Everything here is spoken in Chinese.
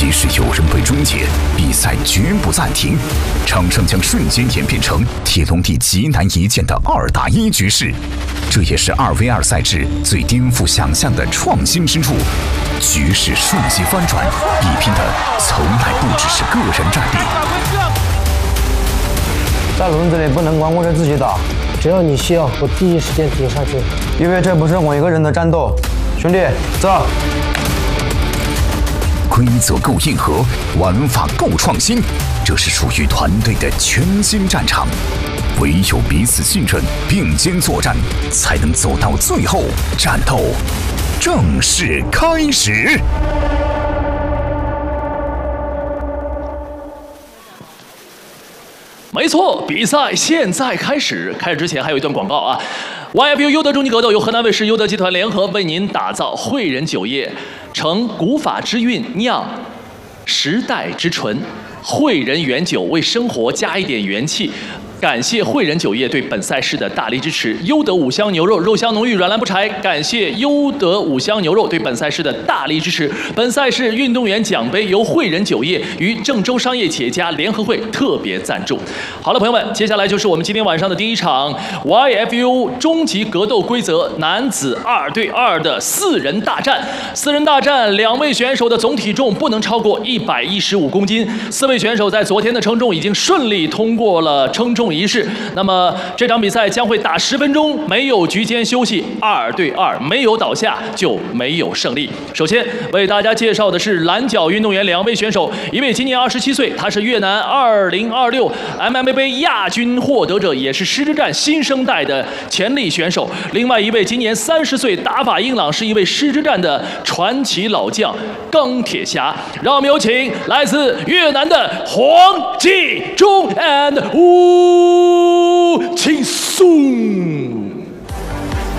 即使有人被终结，比赛绝不暂停，场上将瞬间演变成铁笼地极难一见的2打1局势。这也是2v2赛制最颠覆想象的创新之处。局势瞬息翻转，比拼的从来不只是个人战力。 在轮子里不能光顾着自己打，只要你需要，我第一时间顶上去，因为这不是我一个人的战斗。兄弟，走！ 规则够硬核，玩法够创新，这是属于团队的全新战场。唯有彼此信任，并肩作战，才能走到最后。战斗正式开始。 没错，比赛现在开始。开始之前还有一段广告啊。YFU 优德终极格斗由河南卫视优德集团联合为您打造，汇仁酒业承古法之韵酿时代之醇，汇仁原酒为生活加一点元气。感谢汇仁酒业对本赛事的大力支持。优德5香牛肉，肉香浓郁，软烂不柴。感谢优德5香牛肉对本赛事的大力支持。本赛事运动员奖杯由汇仁酒业与郑州商业企业家联合会特别赞助。好了，朋友们，接下来就是我们今天晚上的第一场 YFU 终极格斗规则男子2对2的4人大战。4人大战，2位选手的总体重不能超过115公斤。4位选手在昨天的称重已经顺利通过了称重仪式。那么这场比赛将会打10分钟，没有局间休息，2对2，没有倒下就没有胜利。首先为大家介绍的是蓝角运动员2位选手，一位今年27岁，他是越南2026 MMA 杯亚军获得者，也是狮之战新生代的潜力选手；另外一位今年30岁，打法硬朗，是一位狮之战的传奇老将钢铁侠。让我们有请来自越南的黄继忠 and Wu。